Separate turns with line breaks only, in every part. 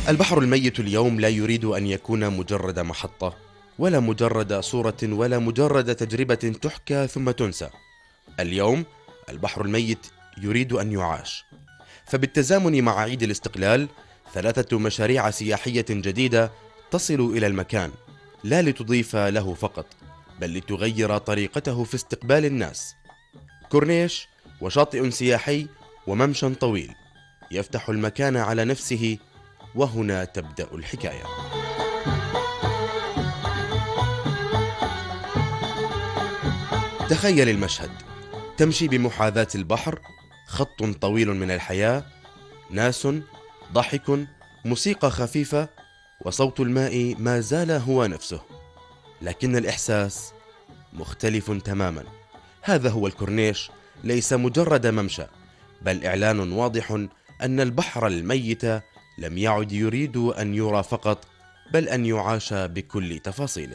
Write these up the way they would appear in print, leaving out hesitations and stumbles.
البحر الميت اليوم لا يريد أن يكون مجرد محطة، ولا مجرد صورة، ولا مجرد تجربة تحكى ثم تنسى. اليوم البحر الميت يريد أن يعاش. فبالتزامن مع عيد الاستقلال 3 مشاريع سياحية جديدة تصل إلى المكان، لا لتضيف له فقط، بل لتغير طريقته في استقبال الناس. كورنيش وشاطئ سياحي وممشى طويل يفتح المكان على نفسه. وهنا تبدأ الحكاية. تخيل المشهد: تمشي بمحاذاة البحر، خط طويل من الحياة، ناس، ضحك، موسيقى خفيفة، وصوت الماء ما زال هو نفسه، لكن الإحساس مختلف تماما. هذا هو الكورنيش، ليس مجرد ممشى، بل إعلان واضح أن البحر الميت لم يعد يريد أن يرى فقط، بل أن يعاش بكل تفاصيله.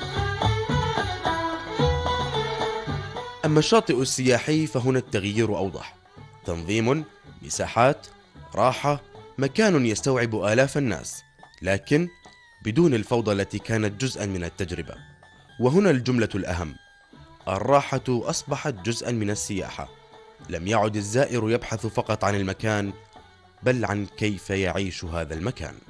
أما الشاطئ السياحي فهنا التغيير أوضح: تنظيم، مساحات، راحة، مكان يستوعب آلاف الناس، لكن بدون الفوضى التي كانت جزءا من التجربة. وهنا الجملة الأهم: الراحة أصبحت جزءا من السياحة. لم يعد الزائر يبحث فقط عن المكان، بل عن كيف يعيش هذا المكان.